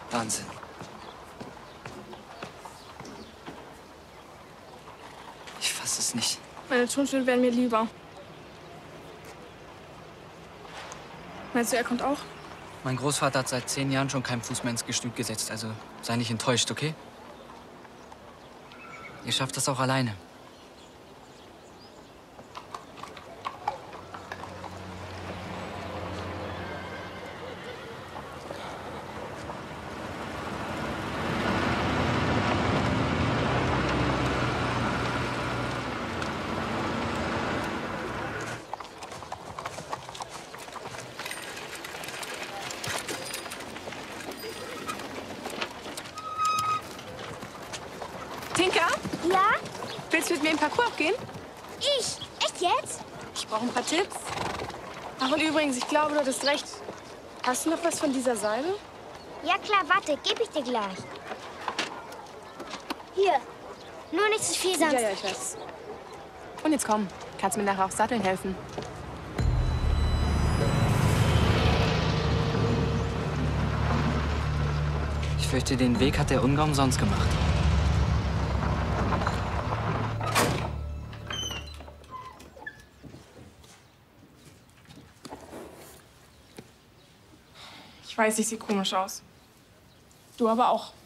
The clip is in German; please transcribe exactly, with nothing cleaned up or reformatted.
Wahnsinn. Ich fasse es nicht. Meine Turnschuhe wären mir lieber. Meinst du, er kommt auch? Mein Großvater hat seit zehn Jahren schon keinen Fuß mehr ins Gestüt gesetzt, also sei nicht enttäuscht, okay? Ihr schafft das auch alleine. Tinka? Ja? Willst du mit mir im Parcours gehen? Ich? Echt jetzt? Ich brauche ein paar Tipps. Ach, und übrigens, ich glaube, du hattest recht. Hast du noch was von dieser Salbe? Ja klar, warte, gebe ich dir gleich. Hier. Nur nicht zu viel, sonst... Ja, ja, ich weiß. Und jetzt komm. Kannst mir nachher auch satteln helfen. Ich fürchte, den Weg hat der Ungar umsonst gemacht. Ich weiß, ich sehe komisch aus. Du aber auch.